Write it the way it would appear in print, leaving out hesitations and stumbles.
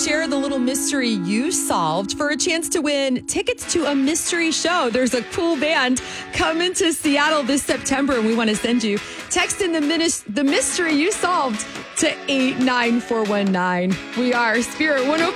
share the little mystery you solved for a chance to win tickets to a mystery show. There's a cool band coming to Seattle this September, and we want to send you. Text in the mystery you solved to 89419. We are Spirit 104.